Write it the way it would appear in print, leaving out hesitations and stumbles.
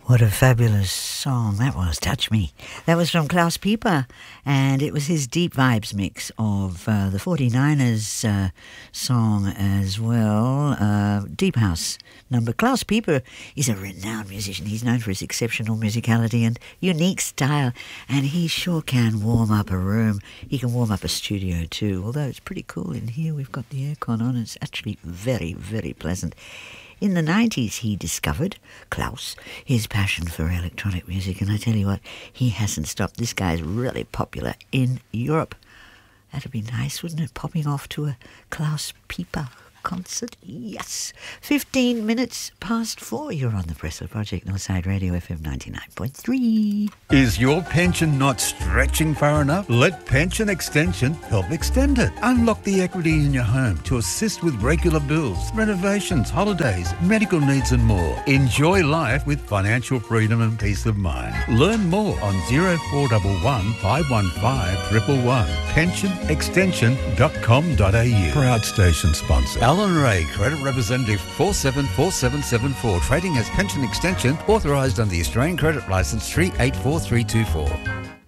What a fabulous song that was, Touch Me. That was from Klaus Pieper, and it was his Deep Vibes mix of the 49ers song as well, Deep House number. Klaus Pieper is a renowned musician. He's known for his exceptional musicality and unique style, and he sure can warm up a room. He can warm up a studio too, although it's pretty cool in here. We've got the aircon on. It's actually very, very pleasant. In the 90s, he discovered, Klaus, his passion for electronic music, and I tell you what, he hasn't stopped. This guy's really popular in Europe. That'd be nice, wouldn't it? Popping off to a Klaus Pieper concert. Yes. 15 minutes past 4. You're on the Breslau Project, Northside Radio FM 99.3. Is your pension not stretching far enough? Let Pension Extension help extend it. Unlock the equity in your home to assist with regular bills, renovations, holidays, medical needs and more. Enjoy life with financial freedom and peace of mind. Learn more on 0411 515 111. pensionextension.com.au. Proud station sponsor. Alan Ray, Credit Representative 474774, trading as Pension Extension, authorised under the Australian Credit Licence 384324.